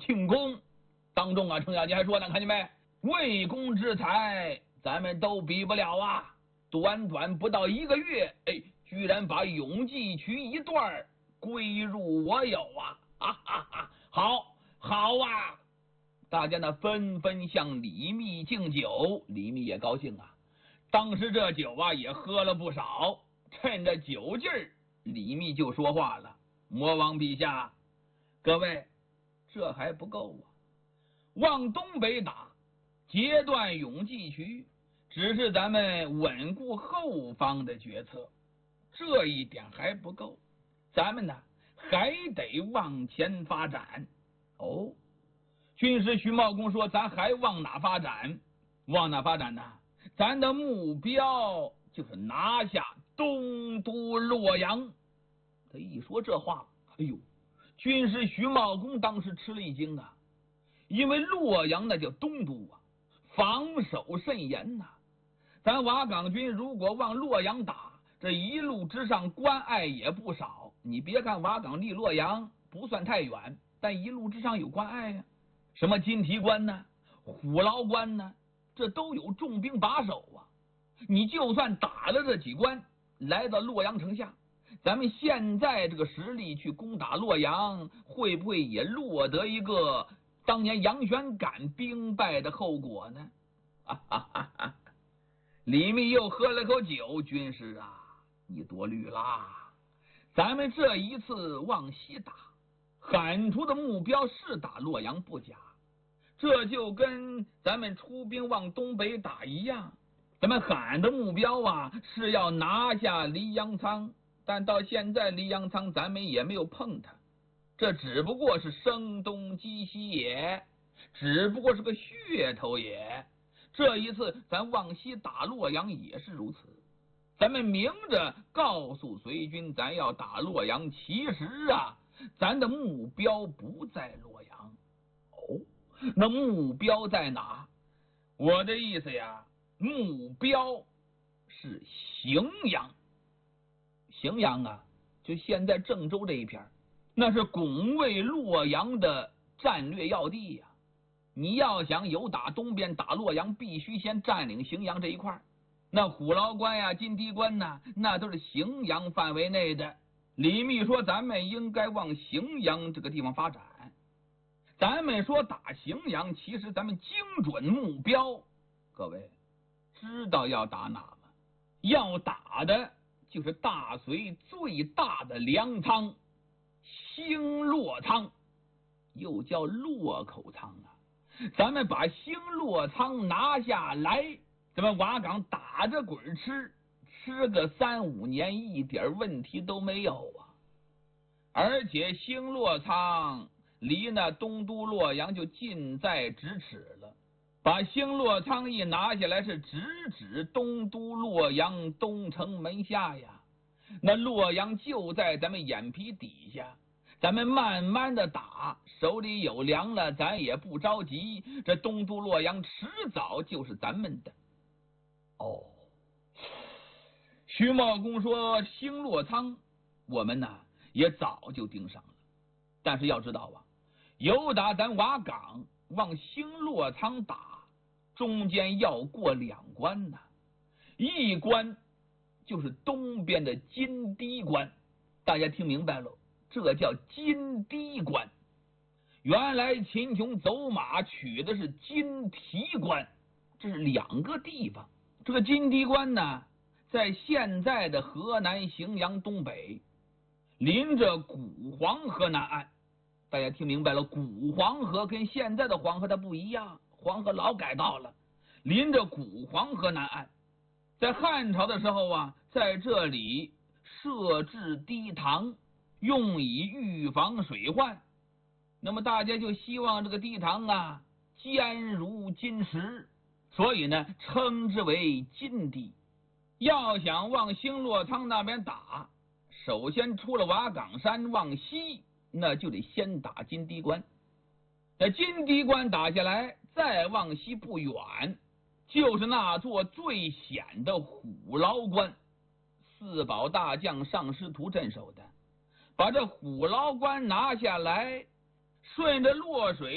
庆功当中啊，程咬金还说呢，看见没？魏公之才，咱们都比不了啊！短短不到1个月，居然把永济渠一段归入我有啊！哈哈哈，好啊！大家呢纷纷向李密敬酒，李密也高兴啊。当时这酒啊也喝了不少，趁着酒劲儿，李密就说话了：“魔王陛下，各位，这还不够啊！往东北打，截断永济渠，只是咱们稳固后方的决策，这一点还不够，咱们呢还得往前发展。”哦，军师徐茂公说：“咱还往哪发展？往哪发展呢？咱的目标就是拿下东都洛阳。”他一说这话，哎呦，军师徐茂公当时吃了一惊啊，因为洛阳那叫东都啊，防守甚严呐。咱瓦岗军如果往洛阳打，这一路之上关隘也不少。你别看瓦岗离洛阳不算太远，但一路之上有关隘呀，什么金提关呢、虎牢关呢，这都有重兵把守啊。你就算打了这几关，来到洛阳城下，咱们现在这个实力去攻打洛阳，会不会也落得一个当年杨玄感兵败的后果呢？李密又喝了口酒：“军师啊，你多虑啦，咱们这一次往西打，喊出的目标是打洛阳不假，这就跟咱们出兵往东北打一样，咱们喊的目标啊是要拿下黎阳仓，但到现在黎阳仓咱们也没有碰它，这只不过是声东击西也，只不过是个噱头也。这一次咱往西打洛阳也是如此，咱们明着告诉隋军咱要打洛阳，其实啊咱的目标不在洛阳。哦，那目标在哪？我的意思呀，目标是荥阳。荥阳啊，就现在郑州这一片，那是拱卫洛阳的战略要地呀。你要想有打东边打洛阳，必须先占领荥阳这一块。那虎牢关呀、金堤关呐，那都是荥阳范围内的。李密说咱们应该往荥阳这个地方发展。咱们说打荥阳，其实咱们精准目标，各位知道要打哪吗？要打的就是大隋最大的粮仓兴洛仓，又叫洛口仓啊。咱们把兴洛仓拿下来，咱们瓦岗打着滚吃，吃个3、5年一点问题都没有啊！而且兴洛仓离那东都洛阳就近在咫尺了，把兴洛仓一拿下来，是直指东都洛阳东城门下呀。那洛阳就在咱们眼皮底下，咱们慢慢的打，手里有粮了，咱也不着急，这东都洛阳迟早就是咱们的。哦，徐茂公说兴洛仓我们呢也早就盯上了，但是要知道啊，由打咱瓦岗往兴洛仓打，中间要过2关呢。一关就是东边的金堤关，大家听明白了，这叫金堤关。原来秦琼走马取的是金提关，这是2个地方。这个金堤关呢，在现在的河南荥阳东北，临着古黄河南岸。大家听明白了，古黄河跟现在的黄河它不一样，黄河老改道了，临着古黄河南岸。在汉朝的时候啊，在这里设置堤塘，用以预防水患。那么大家就希望这个堤塘啊坚如金石，所以呢称之为金堤。要想往兴洛仓那边打，首先出了瓦岗山往西，那就得先打金堤关。那金堤关打下来，再往西不远，就是那座最险的虎牢关，4宝大将上师徒镇守的。把这虎牢关拿下来，顺着洛水